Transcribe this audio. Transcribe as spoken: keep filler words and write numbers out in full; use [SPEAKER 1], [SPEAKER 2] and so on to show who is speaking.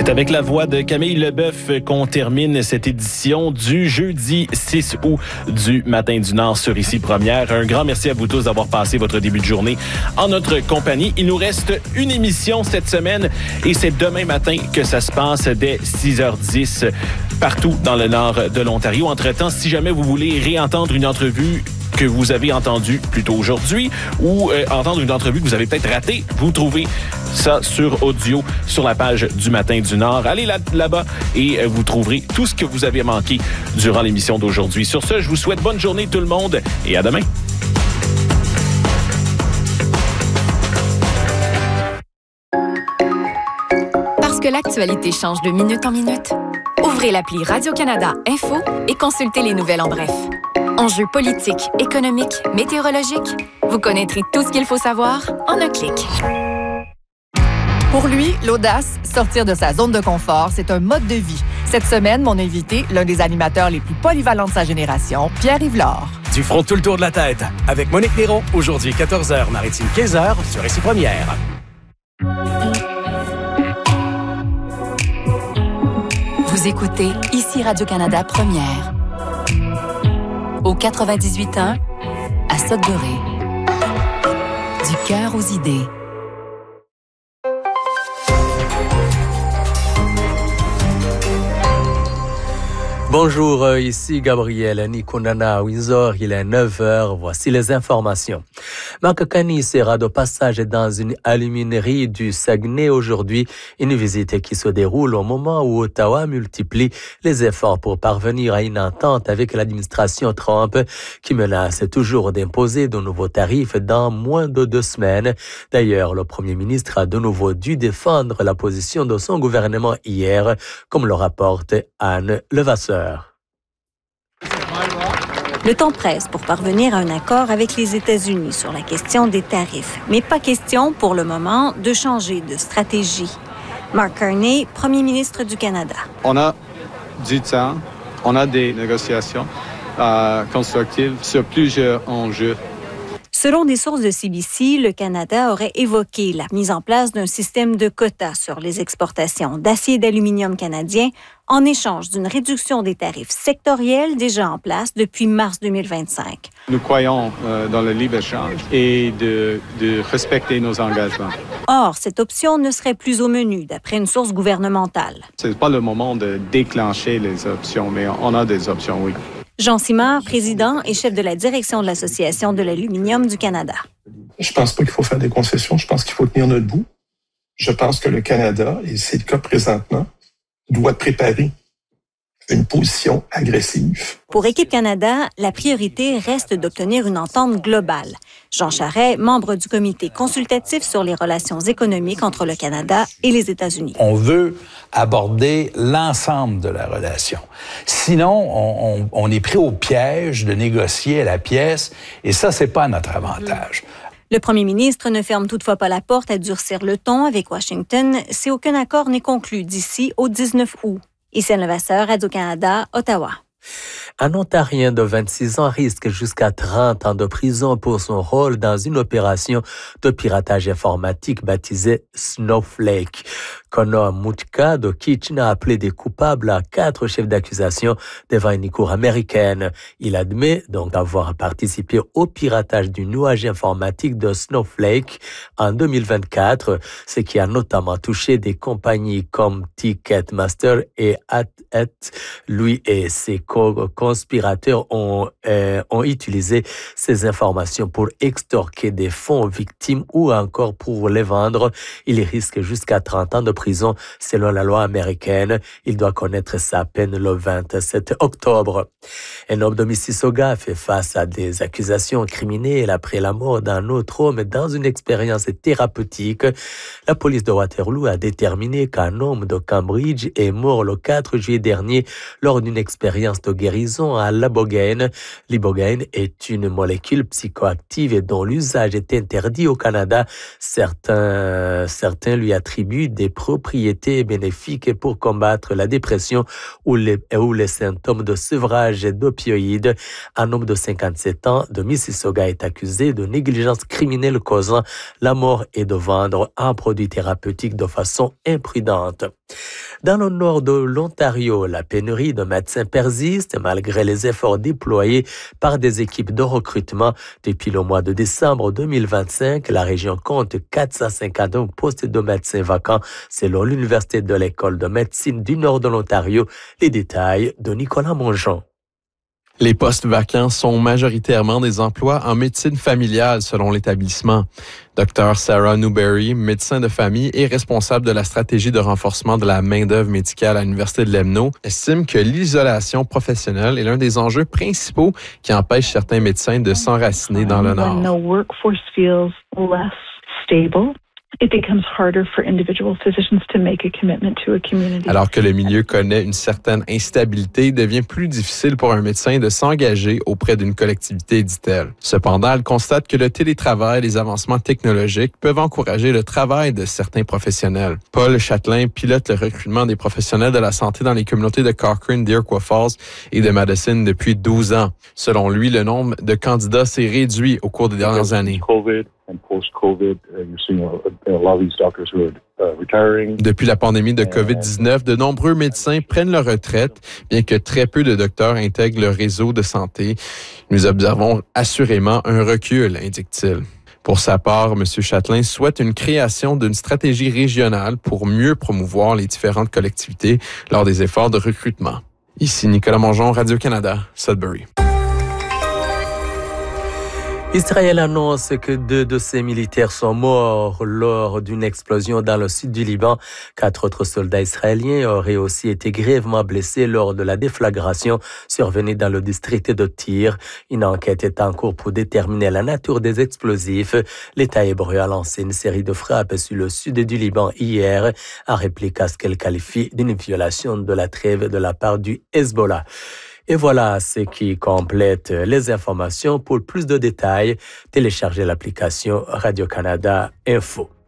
[SPEAKER 1] avec la voix de Camille Leboeuf qu'on termine cette édition du jeudi six août du Matin du Nord sur Ici Première. Un grand merci à vous tous d'avoir passé votre début de journée en notre compagnie. Il nous reste une émission cette semaine et c'est demain matin que ça se passe dès six heures dix partout dans le nord de l'Ontario. Entre-temps, si jamais vous voulez réentendre une entrevue que vous avez entendu plus tôt aujourd'hui ou euh, entendre une entrevue que vous avez peut-être ratée, vous trouvez ça sur audio sur la page du Matin du Nord. Allez là, là-bas et euh, vous trouverez tout ce que vous avez manqué durant l'émission d'aujourd'hui. Sur ce, je vous souhaite bonne journée tout le monde et à demain.
[SPEAKER 2] Parce que l'actualité change de minute en minute, ouvrez l'appli Radio-Canada Info et consultez les nouvelles en bref. Enjeux politiques, économiques, météorologiques, vous connaîtrez tout ce qu'il faut savoir en un clic.
[SPEAKER 3] Pour lui, l'audace, sortir de sa zone de confort, c'est un mode de vie. Cette semaine, mon invité, l'un des animateurs les plus polyvalents de sa génération, Pierre-Yves Lord.
[SPEAKER 4] Du front tout le tour de la tête, avec Monique Néron, aujourd'hui quatorze heures, Maritime quinze heures, sur Ici Première.
[SPEAKER 2] Vous écoutez Ici Radio-Canada Première. Au quatre-vingt-dix-huit point un, à Sudbury. Du cœur aux idées.
[SPEAKER 5] Bonjour, ici Gabriel Nikonana Windsor, il est neuf heures, voici les informations. Marc Cani sera de passage dans une aluminerie du Saguenay aujourd'hui, une visite qui se déroule au moment où Ottawa multiplie les efforts pour parvenir à une entente avec l'administration Trump qui menace toujours d'imposer de nouveaux tarifs dans moins de deux semaines. D'ailleurs, le premier ministre a de nouveau dû défendre la position de son gouvernement hier, comme le rapporte Anne Levasseur.
[SPEAKER 6] Le temps presse pour parvenir à un accord avec les États-Unis sur la question des tarifs, mais pas question pour le moment de changer de stratégie. Mark Carney, premier ministre du Canada.
[SPEAKER 7] On a du temps, on a des négociations euh, constructives sur plusieurs enjeux.
[SPEAKER 6] Selon des sources de C B C, le Canada aurait évoqué la mise en place d'un système de quotas sur les exportations d'acier et d'aluminium canadien en échange d'une réduction des tarifs sectoriels déjà en place depuis mars deux mille vingt-cinq.
[SPEAKER 7] Nous croyons euh, dans le libre-échange et de, de respecter nos engagements.
[SPEAKER 6] Or, cette option ne serait plus au menu, d'après une source gouvernementale.
[SPEAKER 7] Ce n'est pas le moment de déclencher les options, mais on a des options, oui.
[SPEAKER 6] Jean Simard, président et chef de la direction de l'Association de l'aluminium du Canada.
[SPEAKER 8] Je pense pas qu'il faut faire des concessions. Je pense qu'il faut tenir notre bout. Je pense que le Canada, et c'est le cas présentement, doit préparer une position agressive.
[SPEAKER 6] Pour Équipe Canada, la priorité reste d'obtenir une entente globale. Jean Charest, membre du comité consultatif sur les relations économiques entre le Canada et les États-Unis.
[SPEAKER 9] On veut aborder l'ensemble de la relation. Sinon, on, on, on est pris au piège de négocier à la pièce, et ça, c'est pas à notre avantage.
[SPEAKER 6] Le premier ministre ne ferme toutefois pas la porte à durcir le ton avec Washington si aucun accord n'est conclu d'ici au dix-neuf août. Ici Anne Levasseur, Radio-Canada, Ottawa.
[SPEAKER 5] Un Ontarien de vingt-six ans risque jusqu'à trente ans de prison pour son rôle dans une opération de piratage informatique baptisée Snowflake. Connor Mutka de Kitchen a plaidé coupable à quatre chefs d'accusation devant une cour américaine. Il admet donc avoir participé au piratage du nuage informatique de Snowflake en deux mille vingt-quatre, ce qui a notamment touché des compagnies comme Ticketmaster et AtEt. Lui et ses co-conspirateurs ont, euh, ont utilisé ces informations pour extorquer des fonds aux victimes ou encore pour les vendre. Il risque jusqu'à trente ans de prison selon la loi américaine. Il doit connaître sa peine le vingt-sept octobre. Un homme de Mississauga fait face à des accusations criminelles après la mort d'un autre homme dans une expérience thérapeutique. La police de Waterloo a déterminé qu'un homme de Cambridge est mort le quatre juillet dernier lors d'une expérience de guérison liaison à l'ibogaine. L'ibogaine est une molécule psychoactive et dont l'usage est interdit au Canada. Certains, certains lui attribuent des propriétés bénéfiques pour combattre la dépression ou les, ou les symptômes de sevrage d'opioïdes. Un homme de cinquante-sept ans de Mississauga est accusé de négligence criminelle causant la mort et de vendre un produit thérapeutique de façon imprudente. Dans le nord de l'Ontario, la pénurie de médecins persiste malgré les efforts déployés par des équipes de recrutement. Depuis le mois de décembre deux mille vingt-cinq, la région compte quatre cent cinquante-un postes de médecins vacants selon l'Université de l'École de médecine du nord de l'Ontario. Les détails de Nicolas Mongeon.
[SPEAKER 10] Les postes vacants sont majoritairement des emplois en médecine familiale selon l'établissement. Docteur Sarah Newberry, médecin de famille et responsable de la stratégie de renforcement de la main-d'œuvre médicale à l'Université de l'Emno, estime que l'isolation professionnelle est l'un des enjeux principaux qui empêche certains médecins de s'enraciner dans le Nord. Alors que le milieu connaît une certaine instabilité, il devient plus difficile pour un médecin de s'engager auprès d'une collectivité, dit-elle. Cependant, elle constate que le télétravail et les avancements technologiques peuvent encourager le travail de certains professionnels. Paul Châtelain pilote le recrutement des professionnels de la santé dans les communautés de Cochrane, d'Iroquois Falls et de Madison depuis douze ans. Selon lui, le nombre de candidats s'est réduit au cours des dernières années. Depuis la pandémie de covid dix-neuf, de nombreux médecins prennent leur retraite, bien que très peu de docteurs intègrent le réseau de santé. Nous observons assurément un recul, indique-t-il. Pour sa part, M. Châtelain souhaite une création d'une stratégie régionale pour mieux promouvoir les différentes collectivités lors des efforts de recrutement. Ici Nicolas Mongeon, Radio-Canada, Sudbury.
[SPEAKER 5] Israël annonce que deux de ses militaires sont morts lors d'une explosion dans le sud du Liban. Quatre autres soldats israéliens auraient aussi été grièvement blessés lors de la déflagration survenue dans le district de Tyr. Une enquête est en cours pour déterminer la nature des explosifs. L'État hébreu a lancé une série de frappes sur le sud du Liban hier, en réplique à ce qu'elle qualifie d'une violation de la trêve de la part du Hezbollah. Et voilà ce qui complète les informations. Pour plus de détails, téléchargez l'application Radio-Canada Info.